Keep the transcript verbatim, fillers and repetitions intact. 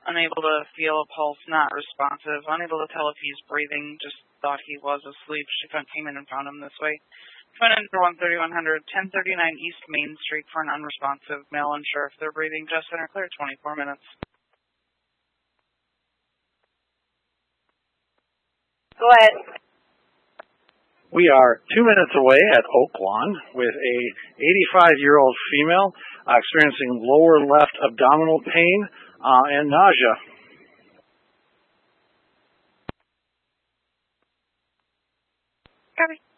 Unable to feel a pulse, not responsive. Unable to tell if he's breathing, just thought he was asleep. She came in and found him this way. Come in for one thirty-one hundred, ten thirty-nine East Main Street for an unresponsive male unsure if they're breathing. Just center clear, twenty-four minutes. Go ahead. We are two minutes away at Oak Lawn with a eighty-five-year-old female uh, experiencing lower left abdominal pain uh, and nausea. Copy.